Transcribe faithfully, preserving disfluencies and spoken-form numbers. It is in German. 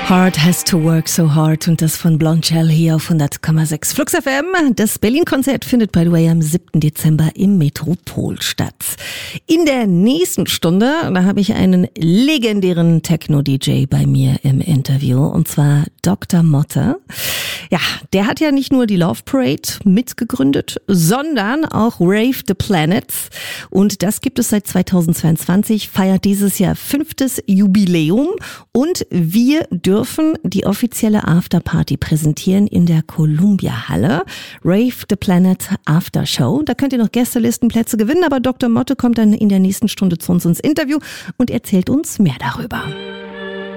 Heart Has to Work So Hard und das von Blondshell hier auf hundert Komma sechs Flux F M. Das Berlin-Konzert findet, by the way, am siebten Dezember im Metropol statt. In der nächsten Stunde, da habe ich einen legendären Techno-D J bei mir im Interview, und zwar Doktor Motte. Ja, der hat ja nicht nur die Love Parade mitgegründet, sondern auch Rave the Planet. Und das gibt es seit zweitausendzweiundzwanzig, feiert dieses Jahr fünftes Jubiläum, und wir dürfen die offizielle Afterparty präsentieren in der Columbia Halle. Rave the Planet After Show. Da könnt ihr noch Gästelistenplätze gewinnen, aber Doktor Motte kommt dann in der nächsten Stunde zu uns ins Interview und erzählt uns mehr darüber.